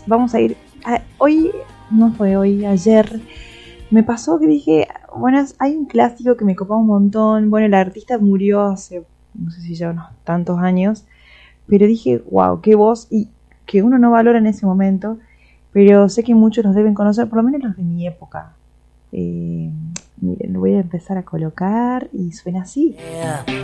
vamos a ir. Hoy, no fue hoy, ayer, me pasó que dije, bueno, hay un clásico que me copó un montón. Bueno, el artista murió hace, no sé si ya unos tantos años, pero dije, wow, qué voz, y que uno no valora en ese momento, pero sé que muchos los deben conocer, por lo menos los de mi época. Miren, lo voy a empezar a colocar y suena así.